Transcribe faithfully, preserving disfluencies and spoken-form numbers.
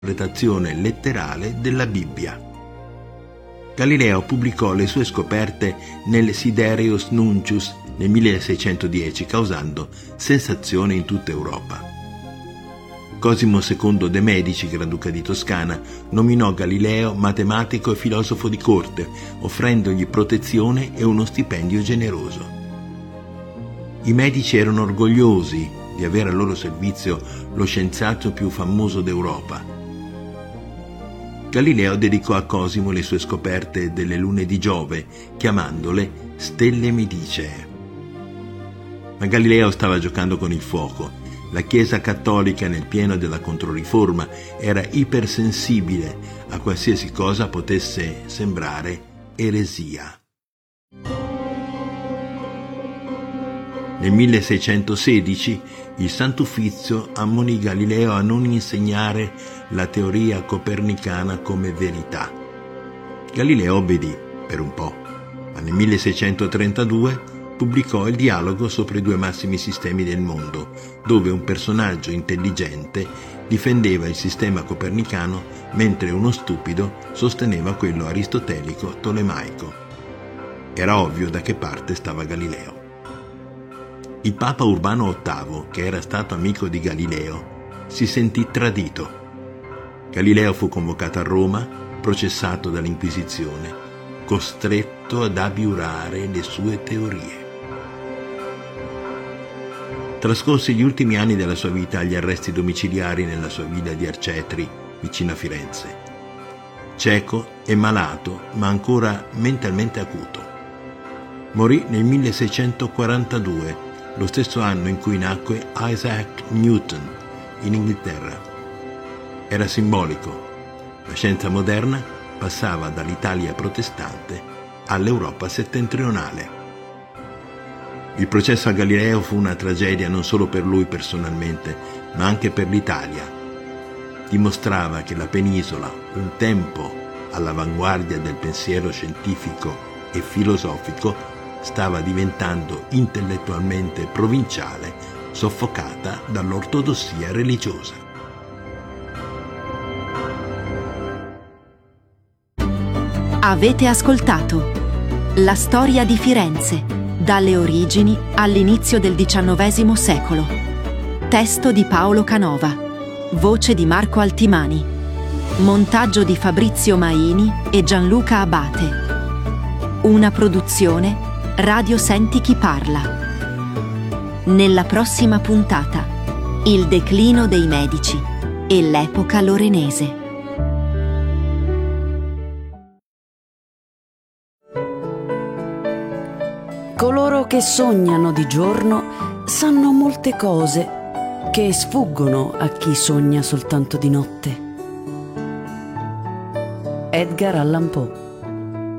interpretazione letterale della Bibbia. Galileo pubblicò le sue scoperte nel Sidereus Nuncius nel milleseicentodieci, causando sensazione in tutta Europa. Cosimo secondo de' Medici, Granduca di Toscana, nominò Galileo matematico e filosofo di corte, offrendogli protezione e uno stipendio generoso. I Medici erano orgogliosi di avere al loro servizio lo scienziato più famoso d'Europa. Galileo dedicò a Cosimo le sue scoperte delle lune di Giove, chiamandole stelle medicee. Ma Galileo stava giocando con il fuoco. La Chiesa cattolica, nel pieno della Controriforma, era ipersensibile a qualsiasi cosa potesse sembrare eresia. Nel milleseicentosedici il Sant'Uffizio ammonì Galileo a non insegnare la teoria copernicana come verità. Galileo obbedì per un po', ma nel milleseicentotrentadue pubblicò il dialogo sopra i due massimi sistemi del mondo, dove un personaggio intelligente difendeva il sistema copernicano mentre uno stupido sosteneva quello aristotelico tolemaico. Era ovvio da che parte stava Galileo. Il Papa Urbano ottavo, che era stato amico di Galileo, si sentì tradito. Galileo fu convocato a Roma, processato dall'Inquisizione, costretto ad abiurare le sue teorie. Trascorse gli ultimi anni della sua vita agli arresti domiciliari nella sua villa di Arcetri, vicino a Firenze. Cieco e malato, ma ancora mentalmente acuto. Morì nel milleseicentoquarantadue, lo stesso anno in cui nacque Isaac Newton, in Inghilterra. Era simbolico. La scienza moderna passava dall'Italia protestante all'Europa settentrionale. Il processo a Galileo fu una tragedia non solo per lui personalmente, ma anche per l'Italia. Dimostrava che la penisola, un tempo all'avanguardia del pensiero scientifico e filosofico, stava diventando intellettualmente provinciale, soffocata dall'ortodossia religiosa. Avete ascoltato La storia di Firenze, dalle origini all'inizio del diciannovesimo secolo. Testo di Paolo Canova, voce di Marco Altimani, montaggio di Fabrizio Maini e Gianluca Abate. Una produzione Radio Senti Chi Parla. Nella prossima puntata, il declino dei Medici e l'epoca lorenese. Coloro che sognano di giorno sanno molte cose che sfuggono a chi sogna soltanto di notte. Edgar Allan Poe.